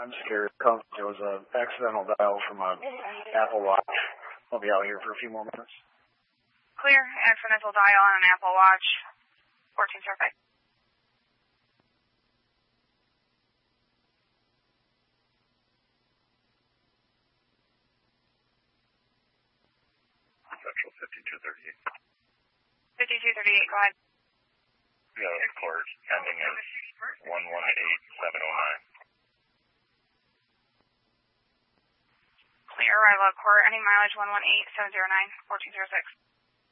I'm scared. There was an accidental dial from an Apple Watch. I'll be out here for a few more minutes. Clear. Accidental dial on an Apple Watch. 1405. Central 5238. 5238, go ahead. Yeah, report ending in 118709. Clear arrival at court, ending mileage 118709, 1406.